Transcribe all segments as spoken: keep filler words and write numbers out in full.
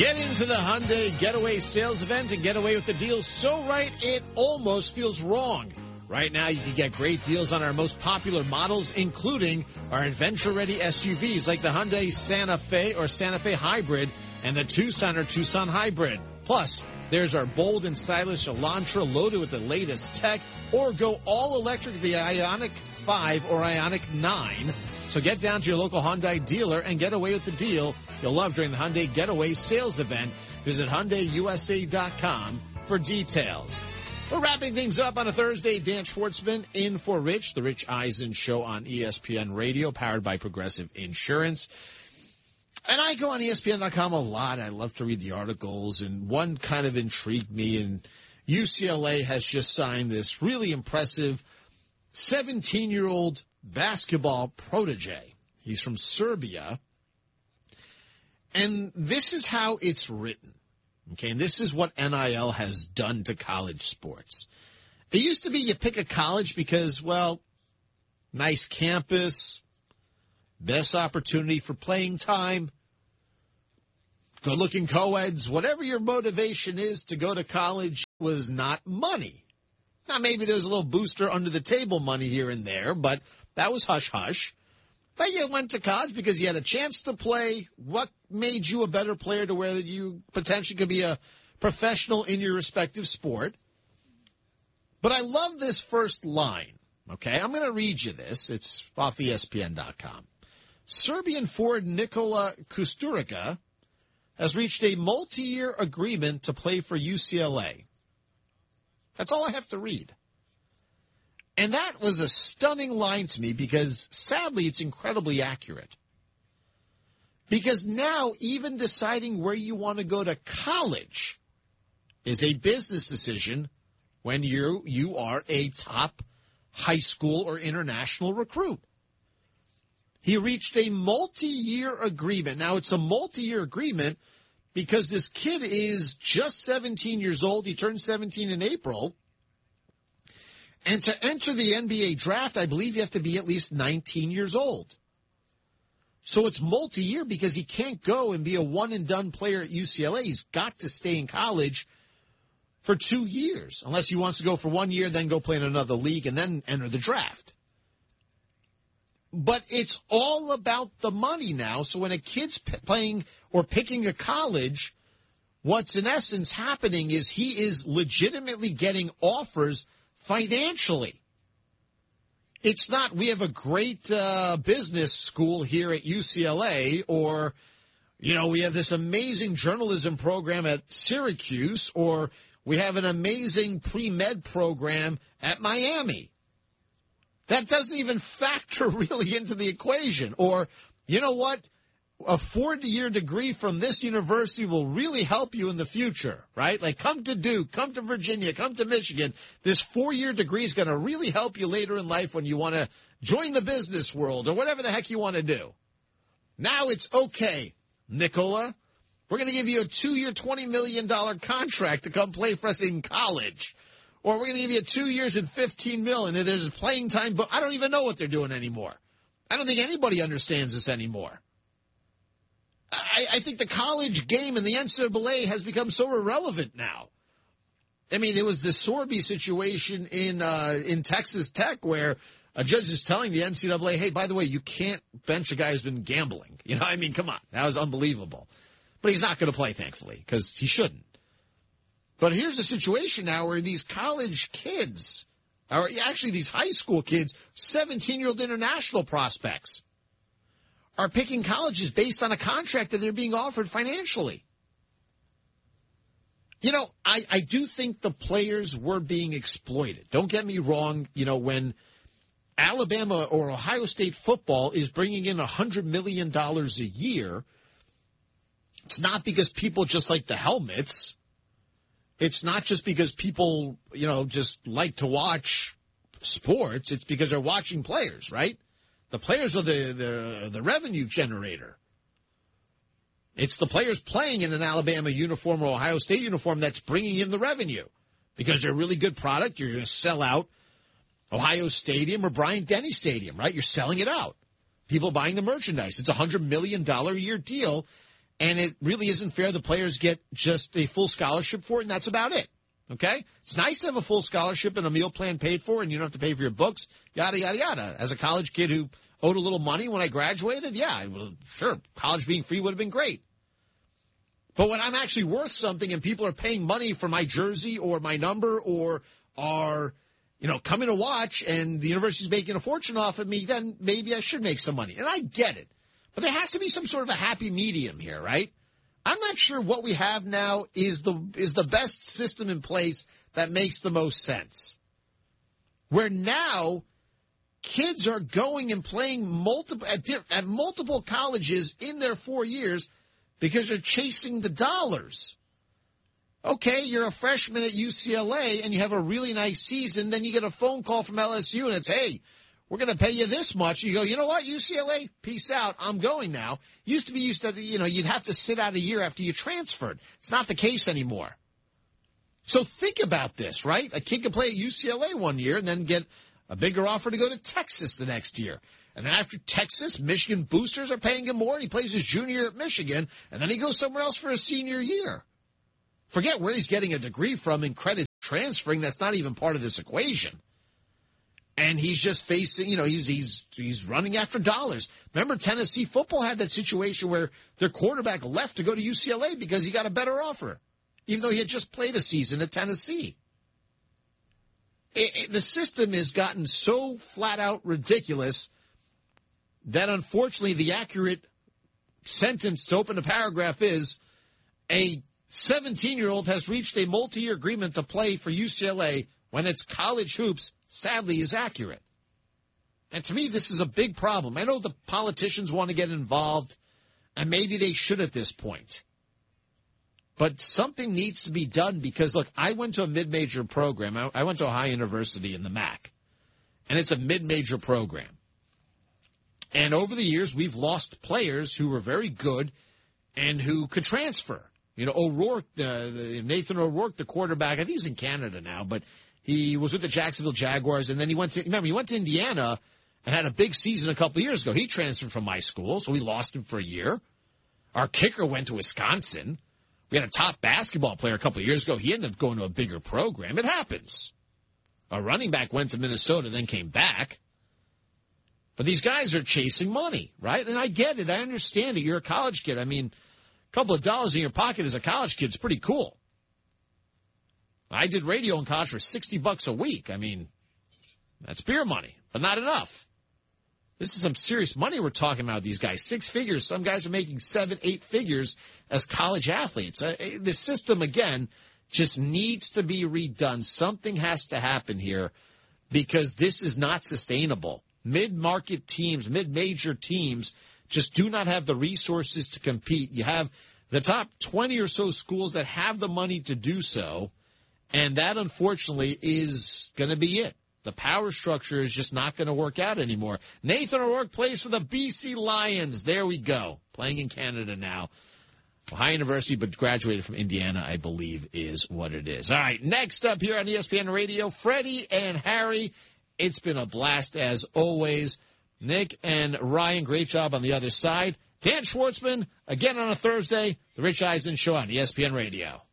Get into the Hyundai Getaway sales event and get away with the deals so right it almost feels wrong. Right now, you can get great deals on our most popular models, including our adventure-ready S U Vs like the Hyundai Santa Fe or Santa Fe Hybrid and the Tucson or Tucson Hybrid. Plus, there's our bold and stylish Elantra loaded with the latest tech, or go all-electric with the Ioniq five or Ioniq nine. So get down to your local Hyundai dealer and get away with the deal you'll love during the Hyundai Getaway sales event. Visit Hyundai U S A dot com for details. We're wrapping things up on a Thursday. Dan Schwartzman in for Rich, the Rich Eisen Show on E S P N Radio, powered by Progressive Insurance. And I go on E S P N dot com a lot. I love to read the articles, and one kind of intrigued me, and U C L A has just signed this really impressive seventeen-year-old basketball protege. He's from Serbia, and this is how it's written. Okay, and this is what N I L has done to college sports. It used to be you pick a college because, well, nice campus, best opportunity for playing time, good-looking co-eds, whatever your motivation is to go to college was not money. Now, maybe there's a little booster under the table money here and there, but that was hush-hush. But you went to college because you had a chance to play. What made you a better player to where you potentially could be a professional in your respective sport? But I love this first line, okay? I'm going to read you this. It's off E S P N dot com. Serbian forward Nikola Kusturica has reached a multi-year agreement to play for U C L A. That's all I have to read. And that was a stunning line to me because, sadly, it's incredibly accurate. Because now, even deciding where you want to go to college is a business decision when you you are a top high school or international recruit. He reached a multi-year agreement. Now, it's a multi-year agreement because this kid is just seventeen years old. He turned seventeen in April. And to enter the N B A draft, I believe you have to be at least nineteen years old. So it's multi-year because he can't go and be a one-and-done player at U C L A. He's got to stay in college for two years, unless he wants to go for one year, then go play in another league, and then enter the draft. But it's all about the money now. So when a kid's p- playing or picking a college, what's in essence happening is he is legitimately getting offers financially. It's not, we have a great uh, business school here at U C L A, or, you know, we have this amazing journalism program at Syracuse, or we have an amazing pre-med program at Miami. That doesn't even factor really into the equation. Or, you know what? A four-year degree from this university will really help you in the future, right? Like, come to Duke, come to Virginia, come to Michigan. This four-year degree is going to really help you later in life when you want to join the business world or whatever the heck you want to do. Now it's okay, Nikola. We're going to give you a two-year, twenty million dollars contract to come play for us in college. Or we're going to give you two years and fifteen million dollars, and there's playing time, but I don't even know what they're doing anymore. I don't think anybody understands this anymore. I, I think the college game and the N C double A has become so irrelevant now. I mean, it was the Sorby situation in uh, in Texas Tech where a judge is telling the N C double A, hey, by the way, you can't bench a guy who's been gambling. You know, I mean, come on. That was unbelievable. But he's not going to play, thankfully, because he shouldn't. But here's the situation now where these college kids, or actually these high school kids, seventeen-year-old international prospects, are picking colleges based on a contract that they're being offered financially. You know, I, I do think the players were being exploited. Don't get me wrong. You know, when Alabama or Ohio State football is bringing in one hundred million dollars a year, it's not because people just like the helmets. It's not just because people, you know, just like to watch sports. It's because they're watching players, right? The players are the, the, the revenue generator. It's the players playing in an Alabama uniform or Ohio State uniform that's bringing in the revenue because they're a really good product. You're going to sell out Ohio Stadium or Bryant-Denny Stadium, right? You're selling it out. People buying the merchandise. It's a one hundred million dollars a year deal. And it really isn't fair. The players get just a full scholarship for it, and that's about it. Okay? It's nice to have a full scholarship and a meal plan paid for, and you don't have to pay for your books, yada, yada, yada. As a college kid who owed a little money when I graduated, yeah, well, sure, college being free would have been great. But when I'm actually worth something and people are paying money for my jersey or my number or are, you know, coming to watch and the university's making a fortune off of me, then maybe I should make some money. And I get it. But there has to be some sort of a happy medium here, right? I'm not sure what we have now is the is the best system in place that makes the most sense. Where now kids are going and playing multiple at, at multiple colleges in their four years because they're chasing the dollars. Okay, you're a freshman at U C L A and you have a really nice season, then you get a phone call from L S U and it's, hey, we're going to pay you this much. You go, you know what, U C L A, peace out. I'm going now. Used to be used to, you know, you'd have to sit out a year after you transferred. It's not the case anymore. So think about this, right? A kid can play at U C L A one year and then get a bigger offer to go to Texas the next year. And then after Texas, Michigan boosters are paying him more, and he plays his junior year at Michigan, and then he goes somewhere else for his senior year. Forget where he's getting a degree from in credit transferring. That's not even part of this equation. And he's just facing, you know, he's he's he's running after dollars. Remember, Tennessee football had that situation where their quarterback left to go to U C L A because he got a better offer, even though he had just played a season at Tennessee. It, it, the system has gotten so flat out ridiculous that, unfortunately, the accurate sentence to open the paragraph is a seventeen-year-old has reached a multi-year agreement to play for U C L A when it's college hoops, sadly, is accurate. And to me, this is a big problem. I know the politicians want to get involved, and maybe they should at this point. But something needs to be done because, look, I went to a mid-major program. I, I went to Ohio University in the M A C, and it's a mid-major program. And over the years, we've lost players who were very good and who could transfer. You know, O'Rourke, uh, the, Nathan O'Rourke, the quarterback, I think he's in Canada now, but he was with the Jacksonville Jaguars, and then he went to, remember, he went to Indiana and had a big season a couple of years ago. He transferred from my school, so we lost him for a year. Our kicker went to Wisconsin. We had a top basketball player a couple of years ago. He ended up going to a bigger program. It happens. Our running back went to Minnesota, then came back. But these guys are chasing money, right? And I get it. I understand it. You're a college kid. I mean, a couple of dollars in your pocket as a college kid is pretty cool. I did radio in college for sixty bucks a week. I mean, that's beer money, but not enough. This is some serious money we're talking about, these guys. Six figures. Some guys are making seven, eight figures as college athletes. Uh, the system, again, just needs to be redone. Something has to happen here because this is not sustainable. Mid-market teams, mid-major teams just do not have the resources to compete. You have the top twenty or so schools that have the money to do so, and that, unfortunately, is going to be it. The power structure is just not going to work out anymore. Nathan O'Rourke plays for the B C Lions. There we go. Playing in Canada now. Ohio University, but graduated from Indiana, I believe, is what it is. All right, next up here on E S P N Radio, Freddie and Harry. It's been a blast, as always. Nick and Ryan, great job on the other side. Dan Schwartzman, again on a Thursday, The Rich Eisen Show on E S P N Radio.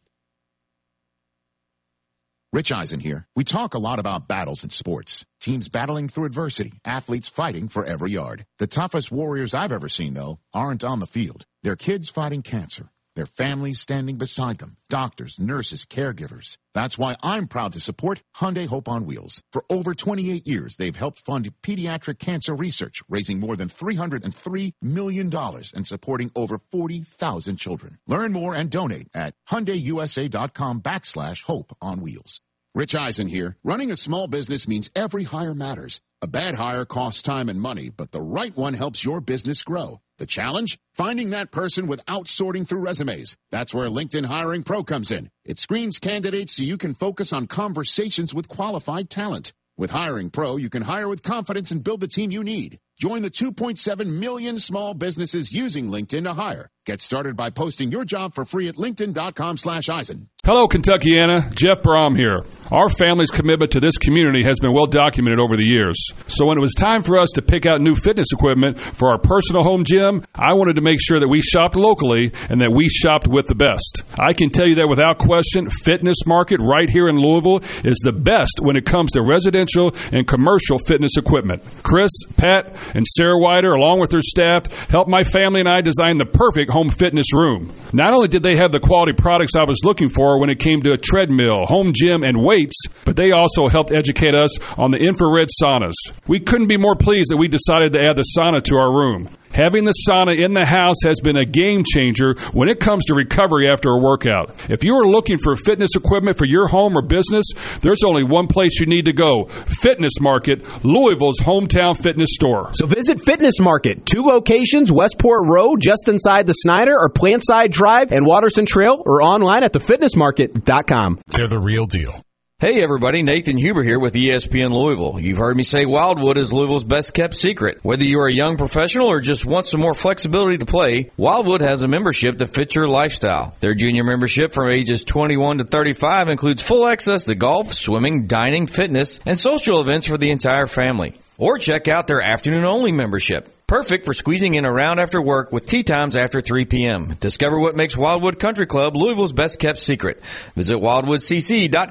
Rich Eisen here. We talk a lot about battles in sports. Teams battling through adversity, athletes fighting for every yard. The toughest warriors I've ever seen, though, aren't on the field. They're kids fighting cancer. Their families standing beside them. Doctors, nurses, caregivers. That's why I'm proud to support Hyundai Hope on Wheels. For over twenty-eight years, they've helped fund pediatric cancer research, raising more than three hundred three million dollars and supporting over forty thousand children. Learn more and donate at HyundaiUSA.com backslash Hope on Wheels. Rich Eisen here. Running a small business means every hire matters. A bad hire costs time and money, but the right one helps your business grow. The challenge? Finding that person without sorting through resumes. That's where LinkedIn Hiring Pro comes in. It screens candidates so you can focus on conversations with qualified talent. With Hiring Pro, you can hire with confidence and build the team you need. Join the two point seven million small businesses using LinkedIn to hire. Get started by posting your job for free at linkedin.com slash Eisen. Hello, Kentuckiana. Jeff Brom here. Our family's commitment to this community has been well documented over the years. So when it was time for us to pick out new fitness equipment for our personal home gym, I wanted to make sure that we shopped locally and that we shopped with the best. I can tell you that without question, Fitness Market right here in Louisville is the best when it comes to residential and commercial fitness equipment. Chris, Pat, and Sarah Wider, along with their staff, helped my family and I design the perfect home fitness room. Not only did they have the quality products I was looking for when it came to a treadmill, home gym, and weights, but they also helped educate us on the infrared saunas. We couldn't be more pleased that we decided to add the sauna to our room. Having the sauna in the house has been a game changer when it comes to recovery after a workout. If you are looking for fitness equipment for your home or business, there's only one place you need to go: Fitness Market, Louisville's hometown fitness store. So visit Fitness Market, two locations, Westport Road, just inside the Snyder, or Plantside Drive and Watterson Trail, or online at the fitness market dot com. They're the real deal. Hey everybody, Nathan Huber here with E S P N Louisville. You've heard me say Wildwood is Louisville's best kept secret. Whether you are a young professional or just want some more flexibility to play, Wildwood has a membership that fits your lifestyle. Their junior membership from ages twenty-one to thirty-five includes full access to golf, swimming, dining, fitness, and social events for the entire family. Or check out their afternoon-only membership. Perfect for squeezing in around after work with tea times after three p.m. Discover what makes Wildwood Country Club Louisville's best kept secret. Visit wildwood c c dot com.